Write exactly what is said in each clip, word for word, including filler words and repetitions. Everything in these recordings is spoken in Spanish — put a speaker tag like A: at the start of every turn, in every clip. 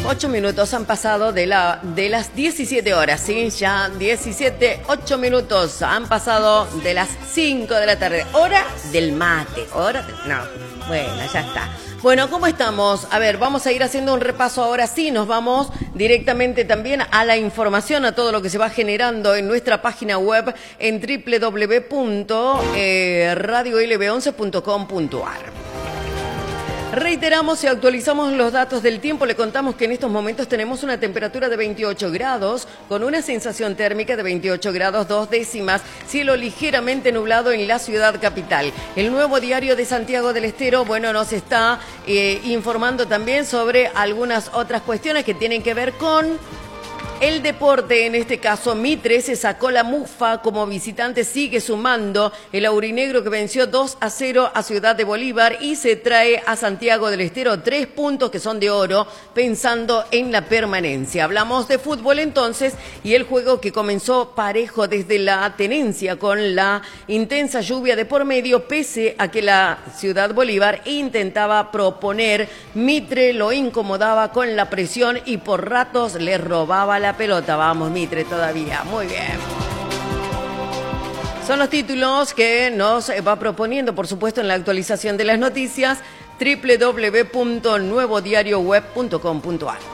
A: Ocho minutos han pasado de, la, de las diecisiete horas, ¿sí? Ya diecisiete, ocho minutos han pasado de las cinco de la tarde. Hora del mate, hora del... No, bueno, ya está. Bueno, ¿cómo estamos? A ver, vamos a ir haciendo un repaso ahora sí. Nos vamos directamente también a la información, a todo lo que se va generando en nuestra página web en doble u doble u doble u punto radio l b once punto com punto a r. Reiteramos y actualizamos los datos del tiempo. Le contamos que en estos momentos tenemos una temperatura de veintiocho grados, con una sensación térmica de veintiocho grados dos décimas, cielo ligeramente nublado en la ciudad capital. El Nuevo Diario de Santiago del Estero, bueno, nos está eh, informando también sobre algunas otras cuestiones que tienen que ver con el deporte. En este caso, Mitre se sacó la mufa, como visitante sigue sumando el aurinegro que venció dos a cero a Ciudad de Bolívar y se trae a Santiago del Estero tres puntos que son de oro, pensando en la permanencia. Hablamos de fútbol entonces, y el juego que comenzó parejo desde la tenencia con la intensa lluvia de por medio, pese a que la Ciudad Bolívar intentaba proponer. Mitre lo incomodaba con la presión y por ratos le robaba la La pelota. Vamos, Mitre, todavía. Muy bien. Son los títulos que nos va proponiendo, por supuesto, en la actualización de las noticias, doble u doble u doble u punto nuevo diario web punto com punto a r.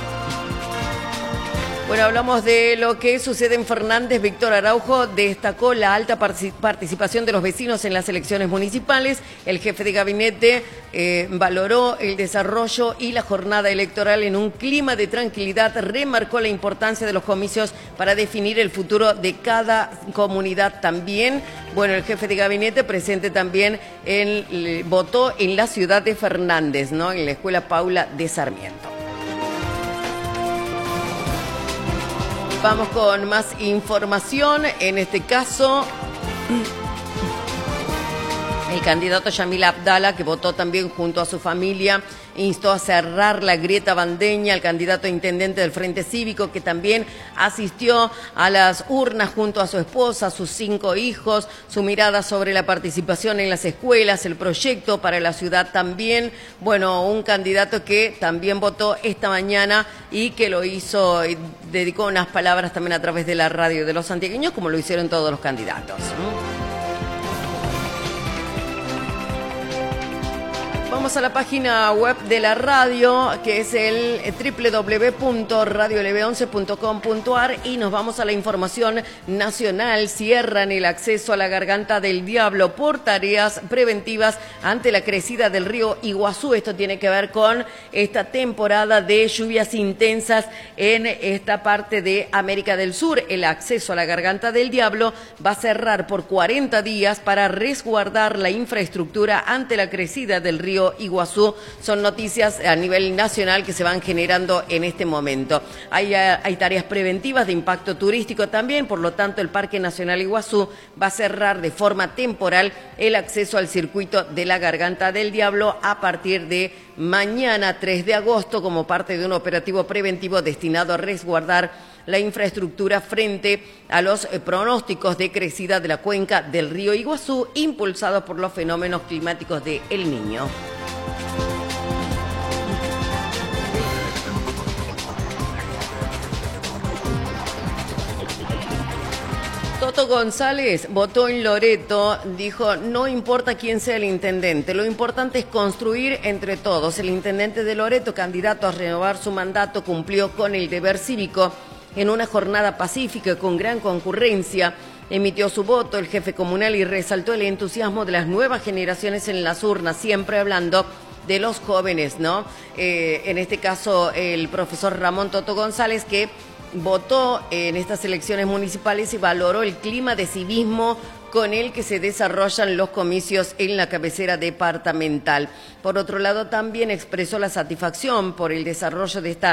A: Bueno, hablamos de lo que sucede en Fernández. Víctor Araujo destacó la alta participación de los vecinos en las elecciones municipales. El jefe de gabinete eh, valoró el desarrollo y la jornada electoral en un clima de tranquilidad. Remarcó la importancia de los comicios para definir el futuro de cada comunidad también. Bueno, el jefe de gabinete presente también en, votó en la ciudad de Fernández, ¿no? En la Escuela Paula de Sarmiento. Vamos con más información. En este caso, el candidato Yamil Abdala, que votó también junto a su familia, instó a cerrar la grieta bandeña. El candidato a intendente del Frente Cívico, que también asistió a las urnas junto a su esposa, sus cinco hijos, su mirada sobre la participación en las escuelas, el proyecto para la ciudad también. Bueno, un candidato que también votó esta mañana y que lo hizo, dedicó unas palabras también a través de la radio de los santiagueños, como lo hicieron todos los candidatos, ¿no? Vamos a la página web de la radio, que es el doble u doble u doble u punto radio l b once punto com punto a r, y nos vamos a la información nacional. Cierran el acceso a la Garganta del Diablo por tareas preventivas ante la crecida del río Iguazú. Esto tiene que ver con esta temporada de lluvias intensas en esta parte de América del Sur. El acceso a la Garganta del Diablo va a cerrar por cuarenta días para resguardar la infraestructura ante la crecida del río Iguazú. Son noticias a nivel nacional que se van generando en este momento. Hay, hay tareas preventivas de impacto turístico también, por lo tanto el Parque Nacional Iguazú va a cerrar de forma temporal el acceso al circuito de la Garganta del Diablo a partir de mañana tres de agosto, como parte de un operativo preventivo destinado a resguardar la infraestructura frente a los eh, pronósticos de crecida de la cuenca del río Iguazú, impulsados por los fenómenos climáticos de El Niño. Toto González votó en Loreto, dijo: no importa quién sea el intendente, lo importante es construir entre todos. El intendente de Loreto, candidato a renovar su mandato, cumplió con el deber cívico en una jornada pacífica con gran concurrencia. Emitió su voto el jefe comunal y resaltó el entusiasmo de las nuevas generaciones en las urnas, siempre hablando de los jóvenes, ¿no? Eh, en este caso, el profesor Ramón Toto González, que votó en estas elecciones municipales y valoró el clima de civismo con el que se desarrollan los comicios en la cabecera departamental. Por otro lado, también expresó la satisfacción por el desarrollo de esta